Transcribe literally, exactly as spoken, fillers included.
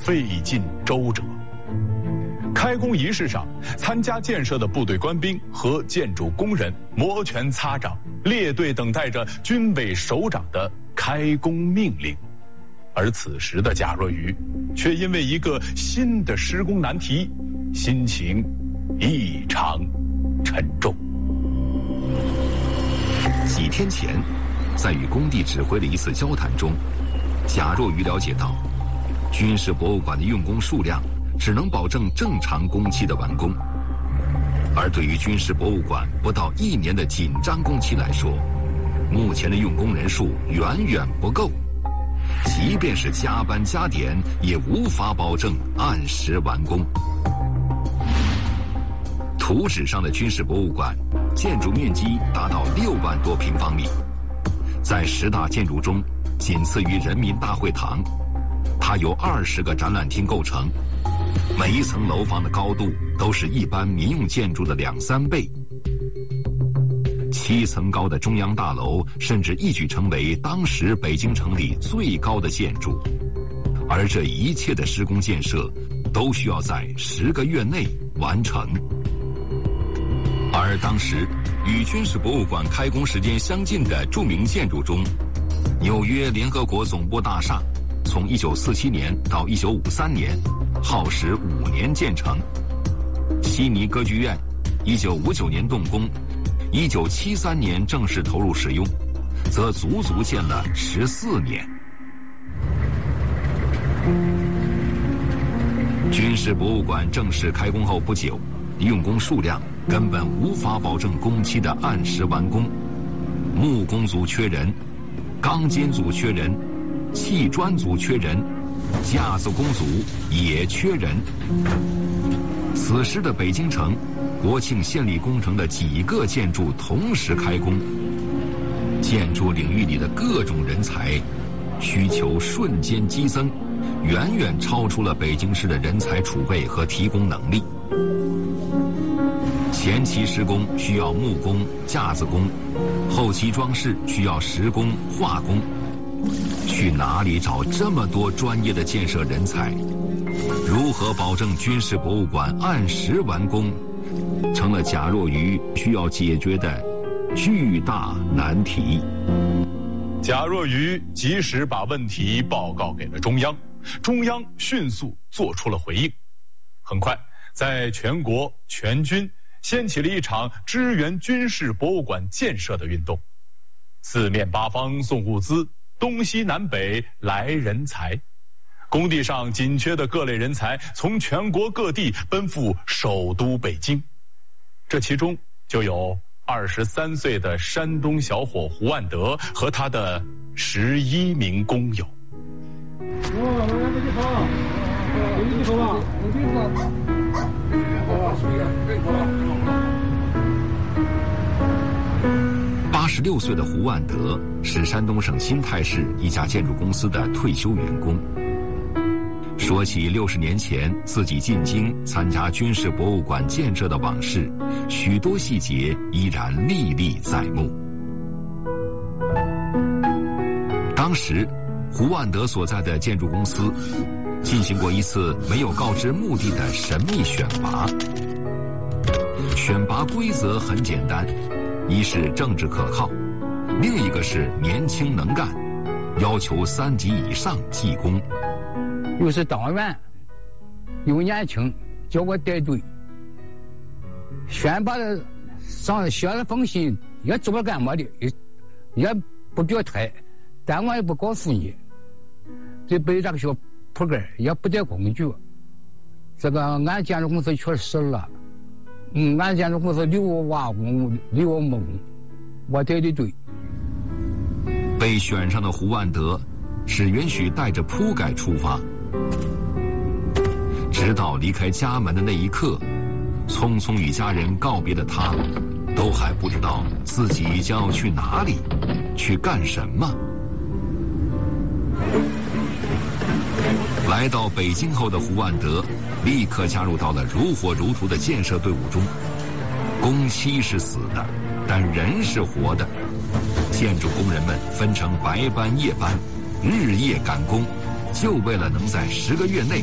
费尽周折。开工仪式上，参加建设的部队官兵和建筑工人摩拳擦掌，列队等待着军委首长的开工命令。而此时的贾若愚，却因为一个新的施工难题，心情异常沉重。 几天前，在与工地指挥的一次交谈中，贾若愚了解到，军事博物馆的用工数量只能保证正常工期的完工，而对于军事博物馆不到一年的紧张工期来说，目前的用工人数远远不够，即便是加班加点，也无法保证按时完工。图纸上的军事博物馆建筑面积达到六万多平方米，在十大建筑中仅次于人民大会堂。它由二十个展览厅构成，每一层楼房的高度都是一般民用建筑的两三倍。七层高的中央大楼甚至一举成为当时北京城里最高的建筑，而这一切的施工建设都需要在十个月内完成。而当时与军事博物馆开工时间相近的著名建筑中，纽约联合国总部大厦从一九四七年到一九五三年，耗时五年建成；悉尼歌剧院一九五九年动工，一九七三年正式投入使用，则足足建了十四年。军事博物馆正式开工后不久，用工数量根本无法保证工期的按时完工，木工组缺人，钢筋组缺人，砌砖组缺人，架子工组也缺人。此时的北京城，国庆献礼工程的几个建筑同时开工，建筑领域里的各种人才需求瞬间激增，远远超出了北京市的人才储备和提供能力。前期施工需要木工、架子工，后期装饰需要石工、化工。去哪里找这么多专业的建设人才？如何保证军事博物馆按时完工，成了贾若愚需要解决的巨大难题。 贾若愚及时把问题报告给了中央，中央迅速做出了回应。很快，在全国全军掀起了一场支援军事博物馆建设的运动，四面八方送物资，东西南北来人才。工地上紧缺的各类人才从全国各地奔赴首都北京，这其中就有二十三岁的山东小伙胡万德和他的十一名工友。 八十六岁的胡万德是山东省新泰市一家建筑公司的退休员工。说起六十年前自己进京参加军事博物馆建设的往事，许多细节依然历历在目。当时，胡万德所在的建筑公司进行过一次没有告知目的的神秘选拔。选拔规则很简单，一是政治可靠，另一个是年轻能干，要求三级以上技工。 又是党员，又年轻，叫我带队。选拔的上写了封信，也知道干嘛的，也也不表态，单位也不告诉你。这背这个小铺盖也不带工具。这个俺建筑公司确实了，嗯，俺建筑公司留我瓦工，留我木工，我带的队。 被选上的胡万德只允许带着铺盖出发，直到离开家门的那一刻，匆匆与家人告别的他，都还不知道自己将要去哪里，去干什么。来到北京后的胡万德立刻加入到了如火如荼的建设队伍中。工期是死的，但人是活的。建筑工人们分成白班夜班，日夜赶工，就为了能在十个月内